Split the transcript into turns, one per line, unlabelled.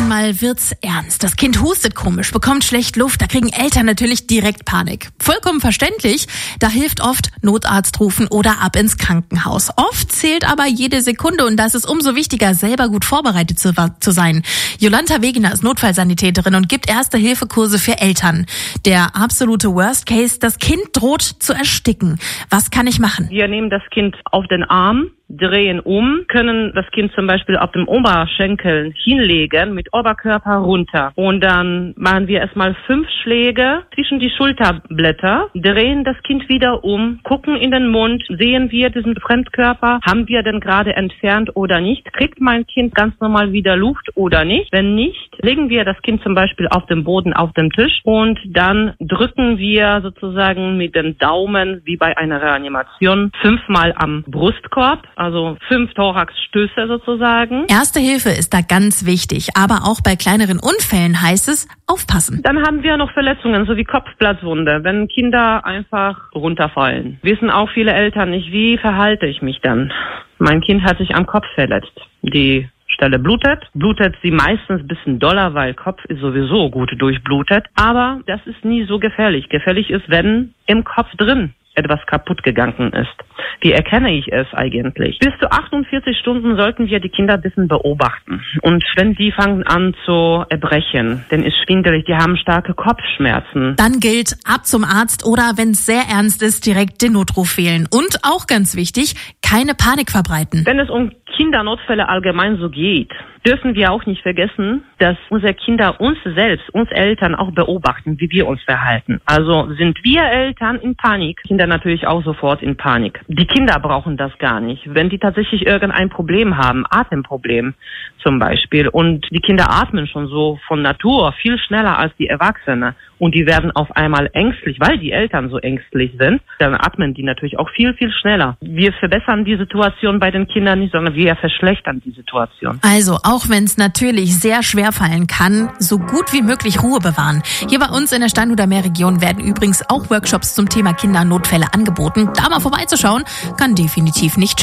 einmal wird's ernst. Das Kind hustet komisch, bekommt schlecht Luft. Da kriegen Eltern natürlich direkt Panik. Vollkommen verständlich. Da hilft oft Notarzt rufen oder ab ins Krankenhaus. Oft zählt aber jede Sekunde und da ist es umso wichtiger, selber gut vorbereitet zu sein. Jolanta Wegener ist Notfallsanitäterin und gibt Erste-Hilfe-Kurse für Eltern. Der absolute Worst Case, das Kind droht zu ersticken. Was kann ich machen?
Wir nehmen das Kind auf den Arm, drehen um, können das Kind zum Beispiel auf dem Oberschenkel hinlegen, mit Oberkörper runter. Und dann machen wir erstmal 5 Schläge zwischen die Schulterblätter, drehen das Kind wieder um, gucken in den Mund, sehen wir diesen Fremdkörper, haben wir den gerade entfernt oder nicht, kriegt mein Kind ganz normal wieder Luft oder nicht. Wenn nicht, legen wir das Kind zum Beispiel auf dem Boden, auf dem Tisch und dann drücken wir sozusagen mit den Daumen, wie bei einer Reanimation, 5-mal am Brustkorb. Also 5 Thoraxstöße sozusagen.
Erste Hilfe ist da ganz wichtig, aber auch bei kleineren Unfällen heißt es, aufpassen.
Dann haben wir noch Verletzungen, so wie Kopfplatzwunde, wenn Kinder einfach runterfallen. Wissen auch viele Eltern nicht, wie verhalte ich mich dann? Mein Kind hat sich am Kopf verletzt. Die Stelle blutet sie meistens ein bisschen doller, weil Kopf ist sowieso gut durchblutet. Aber das ist nie so gefährlich. Gefährlich ist, wenn im Kopf drin etwas kaputt gegangen ist. Wie erkenne ich es eigentlich? Bis zu 48 Stunden sollten wir die Kinder ein bisschen beobachten. Und wenn die fangen an zu erbrechen, dann ist schwindelig, die haben starke Kopfschmerzen.
Dann gilt, ab zum Arzt oder wenn es sehr ernst ist, direkt den Notruf wählen. Und auch ganz wichtig, keine Panik verbreiten.
Wenn es um Kindernotfälle allgemein so geht, dürfen wir auch nicht vergessen, dass unsere Kinder uns selbst, uns Eltern auch beobachten, wie wir uns verhalten. Also sind wir Eltern in Panik, Kinder natürlich auch sofort in Panik. Die Kinder brauchen das gar nicht. Wenn die tatsächlich irgendein Problem haben, Atemproblem zum Beispiel, und die Kinder atmen schon so von Natur viel schneller als die Erwachsenen und die werden auf einmal ängstlich, weil die Eltern so ängstlich sind, dann atmen die natürlich auch viel, viel schneller. Wir verbessern die Situation bei den Kindern nicht, sondern wir verschlechtern die Situation.
Also, auch wenn es natürlich sehr schwer fallen kann, so gut wie möglich Ruhe bewahren. Hier bei uns in der Steinhuder Meerregion werden übrigens auch Workshops zum Thema Kindernotfälle angeboten. Da mal vorbeizuschauen, kann definitiv nicht